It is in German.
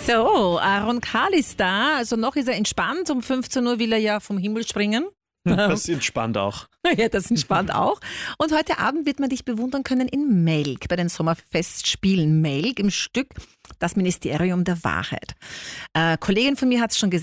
So, Aaron Karl ist da. Also noch ist er entspannt. Um 15 Uhr will er ja vom Himmel springen. Das entspannt auch. Ja, das entspannt auch. Und heute Abend wird man dich bewundern können in Melk bei den Sommerfestspielen Melk im Stück Das Ministerium der Wahrheit. Kollegin von mir hat es schon gesehen.